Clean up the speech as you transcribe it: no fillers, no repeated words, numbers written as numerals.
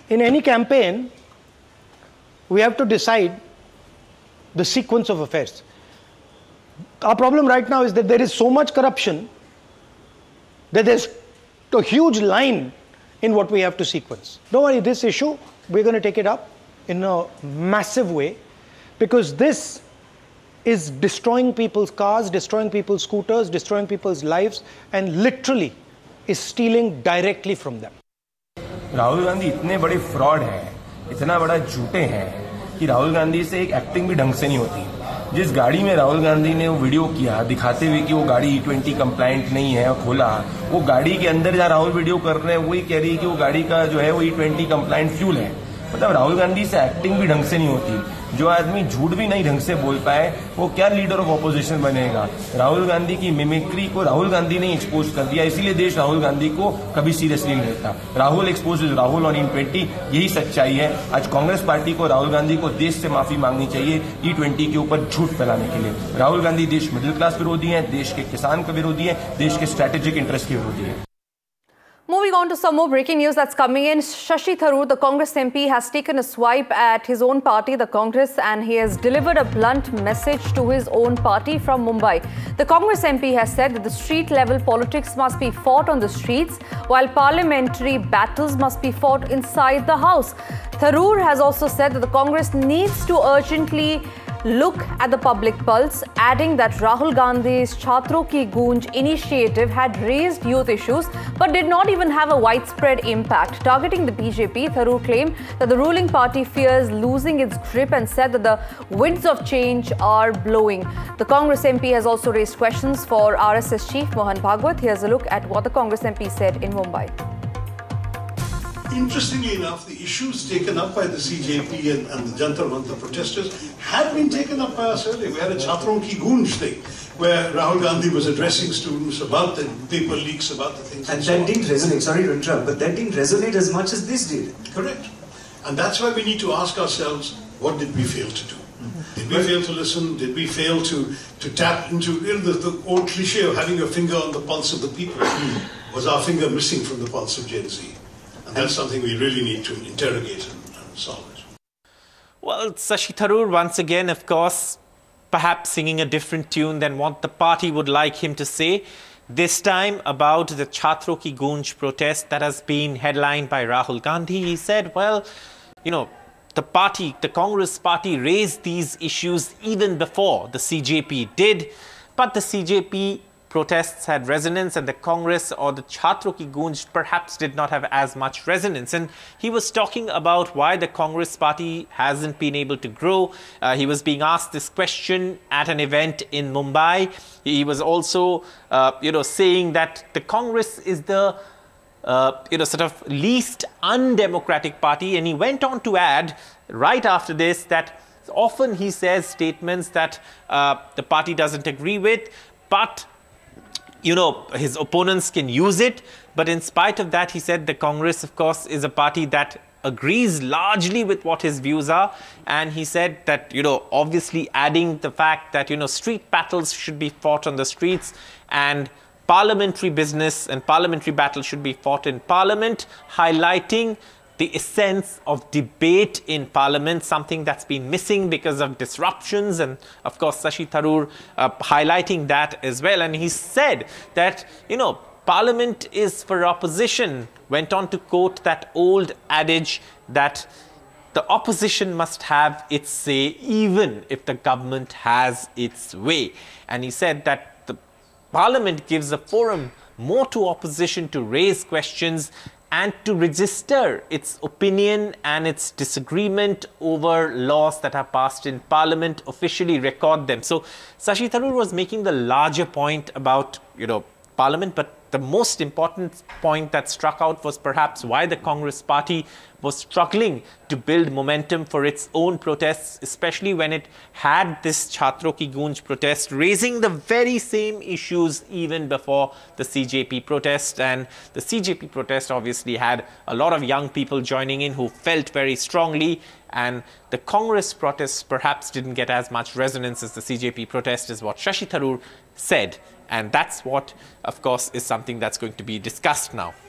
in any campaign, we have to decide the sequence of affairs. Our problem right now is that there is so much corruption that there's a huge line in what we have to sequence. Don't worry, this issue, we're going to take it up in a massive way, because this is destroying people's cars, destroying people's scooters, destroying people's lives, and literally is stealing directly from them. Rahul Gandhi इतने बड़े fraud हैं, इतना बड़ा झूठे हैं कि राहुल गांधी से एक एक्टिंग भी ढंग से नहीं होती। जिस गाड़ी में राहुल गांधी ने वो वीडियो किया दिखाते हुए कि वो गाड़ी E20 कंप्लायंट नहीं है और खोला, वो गाड़ी के अंदर जहाँ राहुल वीडियो कर रहे हैं वही कह रही है कि वो गाड़ी का जो है वो E20 कंप्लायंट फ्यूल है। मतलब राहुल गांधी से एक्टिंग भी ढंग से नहीं होती। जो आदमी झूठ भी नहीं ढंग से बोल पाए वो क्या लीडर ऑफ ऑपोजिशन बनेगा। राहुल गांधी की मिमिक्री को राहुल गांधी ने एक्सपोज कर दिया, इसीलिए देश राहुल गांधी को कभी सीरियसली नहीं लेता। Rahul expose Rahul on E20, यही सच्चाई है। आज कांग्रेस पार्टी को राहुल गांधी को देश से माफी मांगनी चाहिए E20 के ऊपर झूठ फैलाने के लिए। राहुल गांधी देश मिडिल क्लास विरोधी है, देश के किसान के विरोधी है, देश के स्ट्रेटेजिक इंटरेस्ट के विरोधी है। Moving on to some more breaking news that's coming in. Shashi Tharoor, the Congress MP, has taken a swipe at his own party, the Congress, and he has delivered a blunt message to his own party from Mumbai. The Congress MP has said that the street-level politics must be fought on the streets, while parliamentary battles must be fought inside the House. Tharoor has also said that the Congress needs to urgently look at the public pulse, adding that Rahul Gandhi's Chhatron Ki Goonj initiative had raised youth issues but did not even have a widespread impact. Targeting the BJP, Tharoor claimed that the ruling party fears losing its grip and said that the winds of change are blowing. The Congress MP has also raised questions for RSS chief Mohan Bhagwat. Here's a look at what the Congress MP said in Mumbai. Interestingly enough, the issues taken up by the CJP and the Jantar Mantar protesters had been taken up by us earlier. We had a Chhatron Ki Goonj thing, where Rahul Gandhi was addressing students about the paper leaks, about the things. And that didn't resonate, sorry to interrupt, but that didn't resonate as much as this did. Correct. And that's why we need to ask ourselves, what did we fail to do? Did we fail to listen? Did we fail to tap into the old cliche of having your finger on the pulse of the people? Was our finger missing from the pulse of Gen Z? And that's something we really need to interrogate and solve it. Well, Shashi Tharoor, once again, of course, perhaps singing a different tune than what the party would like him to say. This time about the Chhatron Ki Goonj protest that has been headlined by Rahul Gandhi. He said, well, you know, the party, the Congress party raised these issues even before the CJP did, but the CJP protests had resonance and the Congress or the Chhatron Ki Goonj perhaps did not have as much resonance. And he was talking about why the Congress party hasn't been able to grow. He was being asked this question at an event in Mumbai. He was also, saying that the Congress is the sort of least undemocratic party. And he went on to add right after this that often he says statements that the party doesn't agree with, but his opponents can use it. But in spite of that, he said the Congress, of course, is a party that agrees largely with what his views are. And he said that, obviously adding the fact that, street battles should be fought on the streets and parliamentary business and parliamentary battles should be fought in parliament, highlighting the essence of debate in parliament, something that's been missing because of disruptions. And of course, Shashi Tharoor highlighting that as well. And he said that, parliament is for opposition. Went on to quote that old adage that the opposition must have its say even if the government has its way. And he said that the parliament gives a forum more to opposition to raise questions and to register its opinion and its disagreement over laws that are passed in Parliament, officially record them. So Shashi Tharoor was making the larger point about, Parliament, but the most important point that struck out was perhaps why the Congress party was struggling to build momentum for its own protests, especially when it had this Chhatron Ki Goonj protest, raising the very same issues even before the CJP protest. And the CJP protest obviously had a lot of young people joining in who felt very strongly. And the Congress protests perhaps didn't get as much resonance as the CJP protest, is what Shashi Tharoor said. And that's what, of course, is something that's going to be discussed now.